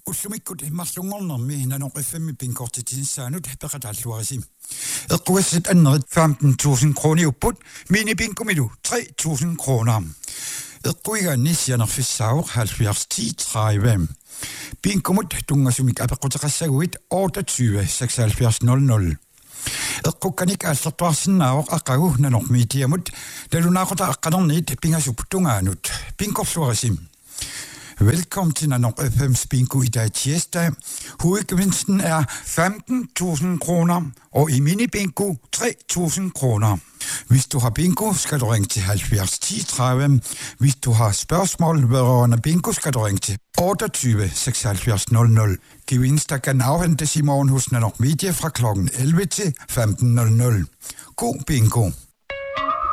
Ullumikut marlungornermi nanor FM pinkortitinsaanut peqatalluarisi. Eqquassit annerit 15.000 kroner upput, minipinkumilu 3.000 kroner. Eqquigaanni sianerfissaauq 70 pinkumut tungasumik apequtaqassaguit 28 76 00. Eqqukkanik aallertuarsinnaavoq aqagu nanormiitiamut talunaaqota aqqanerniit pingasuptungaanut pinkorluarisim. Velkommen til Nanor FM's bingo i dag tirsdag. Hovedgevinsten er 15.000 kroner, og i mini-bingo 3.000 kroner. Hvis du har bingo, skal du ringe til 70 10 30. Hvis du har spørgsmål vedrørende bingo, skal du ringe til 28 76 00. Gevinster kan afhentes i morgen hos Nanor Media fra kl. 11 til 15.00. God bingo!